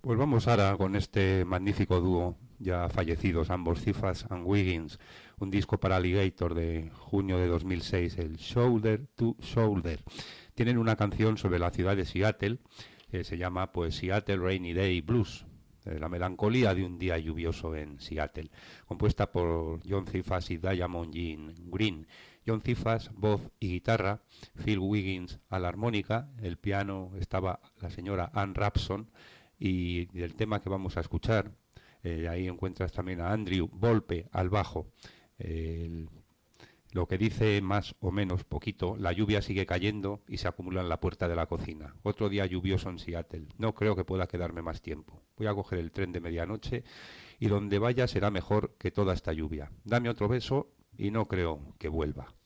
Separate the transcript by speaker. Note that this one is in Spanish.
Speaker 1: Pues vamos ahora con este magnífico dúo, ya fallecidos ambos, Cifas and Wiggins, un disco para Alligator de junio de 2006, el Shoulder to Shoulder. Tienen una canción sobre la ciudad de Seattle, que se llama pues Seattle Rainy Day Blues, la melancolía de un día lluvioso en Seattle, compuesta por John Cifas y Diamond Jean Green. John Cifas, voz y guitarra, Phil Wiggins a la armónica, el piano estaba la señora Ann Rapson, y del tema que vamos a escuchar, ahí encuentras también a Andrew Volpe al bajo. Lo que dice más o menos poquito: la lluvia sigue cayendo y se acumula en la puerta de la cocina. Otro día lluvioso en Seattle. No creo que pueda quedarme más tiempo. Voy a coger el tren de medianoche y donde vaya será mejor que toda esta lluvia. Dame otro beso y no creo que vuelva.